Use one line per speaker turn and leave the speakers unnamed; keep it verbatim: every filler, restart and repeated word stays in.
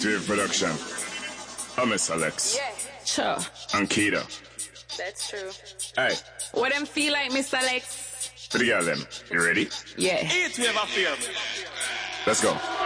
Heatwave Production. I'm Miss Alex.
Yeah. Sure.
And Keita.
That's true.
Hey.
What them feel like, Miss Alex?
For the girl them. You ready?
Yeah.
Heatwave affair.
Let's go.